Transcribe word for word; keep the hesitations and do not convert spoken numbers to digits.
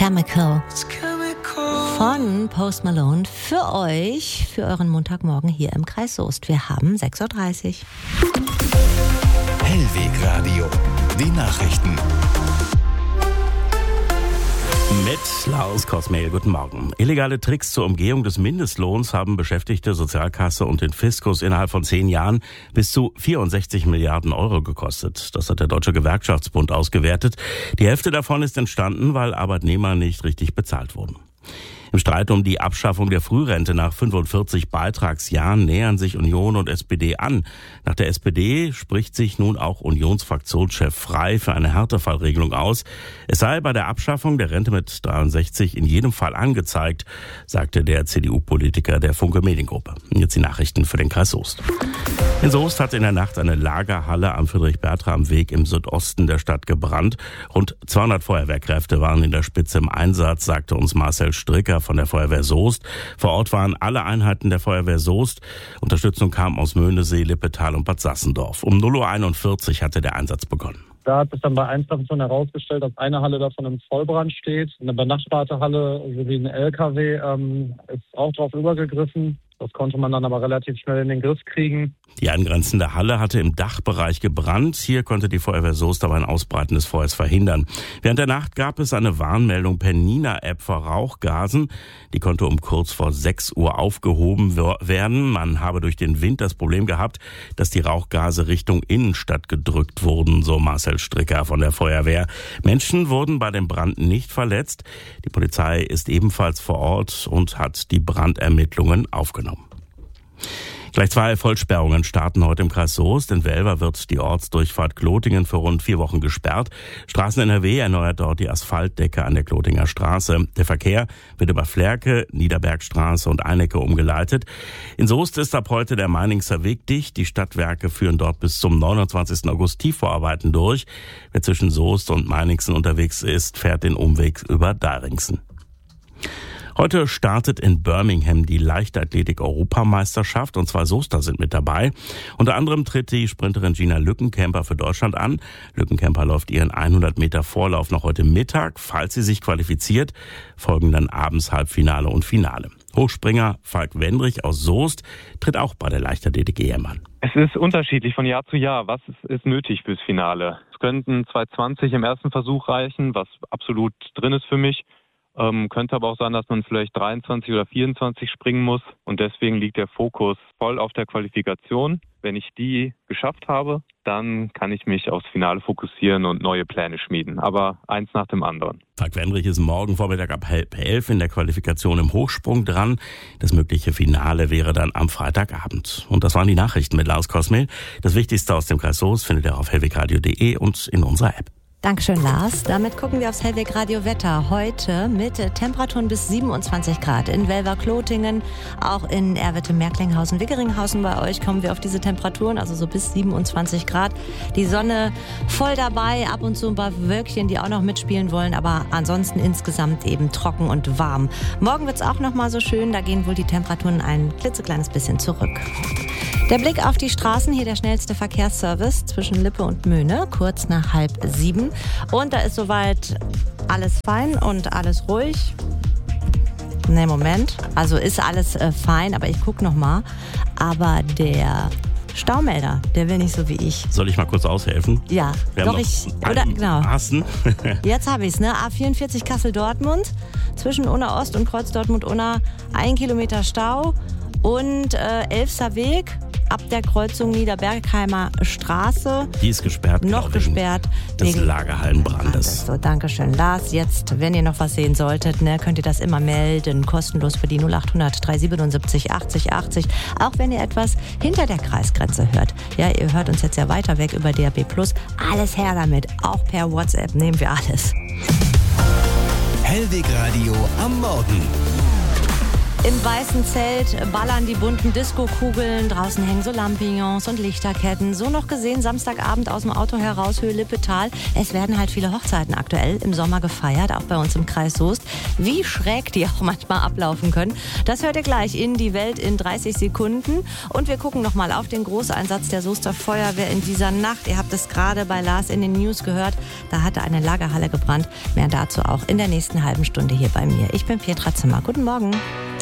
Chemical von Post Malone für euch, für euren Montagmorgen hier im Kreis Soest. Wir haben sechs Uhr dreißig. Hellwegradio, die Nachrichten. Mit Lars Kosmehl, guten Morgen. Illegale Tricks zur Umgehung des Mindestlohns haben Beschäftigte, Sozialkasse und den Fiskus innerhalb von zehn Jahren bis zu vierundsechzig Milliarden Euro gekostet. Das hat der Deutsche Gewerkschaftsbund ausgewertet. Die Hälfte davon ist entstanden, weil Arbeitnehmer nicht richtig bezahlt wurden. Im Streit um die Abschaffung der Frührente nach fünfundvierzig Beitragsjahren nähern sich Union und S P D an. Nach der S P D spricht sich nun auch Unionsfraktionschef Frey für eine Härtefallregelung aus. Es sei bei der Abschaffung der Rente mit dreiundsechzig in jedem Fall angezeigt, sagte der C D U-Politiker der Funke Mediengruppe. Jetzt die Nachrichten für den Kreis Soest. In Soest hat in der Nacht eine Lagerhalle am Friedrich-Bertram-Weg im Südosten der Stadt gebrannt. Rund zweihundert Feuerwehrkräfte waren in der Spitze im Einsatz, sagte uns Marcel Stricker von der Feuerwehr Soest. Vor Ort waren alle Einheiten der Feuerwehr Soest. Unterstützung kam aus Möhnesee, Lippetal und Bad Sassendorf. Um null Uhr einundvierzig hatte der Einsatz begonnen. Da hat sich dann bei Einstation herausgestellt, dass eine Halle davon im Vollbrand steht. Eine benachbarte Halle sowie ein L K W ähm, ist auch drauf übergegriffen. Das konnte man dann aber relativ schnell in den Griff kriegen. Die angrenzende Halle hatte im Dachbereich gebrannt. Hier konnte die Feuerwehr Soest aber ein Ausbreiten des Feuers verhindern. Während der Nacht gab es eine Warnmeldung per Nina-App vor Rauchgasen. Die konnte um kurz vor sechs Uhr aufgehoben werden. Man habe durch den Wind das Problem gehabt, dass die Rauchgase Richtung Innenstadt gedrückt wurden, so Marcel Stricker von der Feuerwehr. Menschen wurden bei dem Brand nicht verletzt. Die Polizei ist ebenfalls vor Ort und hat die Brandermittlungen aufgenommen. Gleich zwei Vollsperrungen starten heute im Kreis Soest. In Welver wird die Ortsdurchfahrt Klotingen für rund vier Wochen gesperrt. Straßen N R W erneuert dort die Asphaltdecke an der Klotinger Straße. Der Verkehr wird über Flerke, Niederbergstraße und Einecke umgeleitet. In Soest ist ab heute der Meiningser Weg dicht. Die Stadtwerke führen dort bis zum neunundzwanzigsten August Tiefbauarbeiten durch. Wer zwischen Soest und Meiningsen unterwegs ist, fährt den Umweg über Deiringsen. Heute startet in Birmingham die Leichtathletik-Europameisterschaft und zwei Soester sind mit dabei. Unter anderem tritt die Sprinterin Gina Lückenkämper für Deutschland an. Lückenkämper läuft ihren hundert Meter Vorlauf noch heute Mittag. Falls sie sich qualifiziert, folgen dann abends Halbfinale und Finale. Hochspringer Falk Wendrich aus Soest tritt auch bei der Leichtathletik-E M an. Es ist unterschiedlich von Jahr zu Jahr. Was ist, ist nötig fürs Finale? Es könnten zwei zwanzig im ersten Versuch reichen, was absolut drin ist für mich. Ähm, könnte aber auch sein, dass man vielleicht dreiundzwanzig oder vierundzwanzig springen muss. Und deswegen liegt der Fokus voll auf der Qualifikation. Wenn ich die geschafft habe, dann kann ich mich aufs Finale fokussieren und neue Pläne schmieden. Aber eins nach dem anderen. Falk Wendrich ist morgen Vormittag ab halb elf in der Qualifikation im Hochsprung dran. Das mögliche Finale wäre dann am Freitagabend. Und das waren die Nachrichten mit Lars Kosmehl. Das Wichtigste aus dem Kreis Soest findet ihr auf hellwegradio punkt de und in unserer App. Dankeschön, Lars. Damit gucken wir aufs Hellwegradio Wetter. Heute mit Temperaturen bis siebenundzwanzig Grad in Welver-Klotingen, auch in Erwitte-Merklinghausen, Wickeringhausen. Bei euch kommen wir auf diese Temperaturen, also so bis siebenundzwanzig Grad. Die Sonne voll dabei, ab und zu ein paar Wölkchen, die auch noch mitspielen wollen, aber ansonsten insgesamt eben trocken und warm. Morgen wird's auch noch mal so schön, da gehen wohl die Temperaturen ein klitzekleines bisschen zurück. Der Blick auf die Straßen, hier der schnellste Verkehrsservice zwischen Lippe und Möhne, kurz nach halb sieben. Und da ist soweit alles fein und alles ruhig. Ne, Moment. Also ist alles äh, fein, aber ich gucke noch mal. Aber der Staumelder, der will nicht so wie ich. Soll ich mal kurz aushelfen? Ja, Wir doch haben ich. noch Oder einen genau. Hassen. Jetzt habe ich es, ne? A vierundvierzig Kassel-Dortmund. Zwischen Unna Ost und Kreuz Dortmund-Unna ein Kilometer Stau. Und äh, Elfster Weg. Ab der Kreuzung Niederbergheimer Straße. Die ist gesperrt. Noch genau, gesperrt. Des Lagerhallenbrandes. So, Dankeschön, Lars. Jetzt, wenn ihr noch was sehen solltet, ne, könnt ihr das immer melden. Kostenlos für die null achthundert dreihundertsiebenundsiebzig achtzig achtzig. Auch wenn ihr etwas hinter der Kreisgrenze hört. Ja, ihr hört uns jetzt ja weiter weg über D A B plus. Alles her damit. Auch per WhatsApp nehmen wir alles. Hellwegradio am Morgen. Im weißen Zelt ballern die bunten Disco-Kugeln, draußen hängen so Lampignons und Lichterketten. So noch gesehen, Samstagabend aus dem Auto heraus, Höhe Lippetal. Es werden halt viele Hochzeiten aktuell im Sommer gefeiert, auch bei uns im Kreis Soest. Wie schräg die auch manchmal ablaufen können, das hört ihr gleich in die Welt in dreißig Sekunden. Und wir gucken nochmal auf den Großeinsatz der Soester Feuerwehr in dieser Nacht. Ihr habt es gerade bei Lars in den News gehört, da hatte eine Lagerhalle gebrannt. Mehr dazu auch in der nächsten halben Stunde hier bei mir. Ich bin Petra Zimmer. Guten Morgen.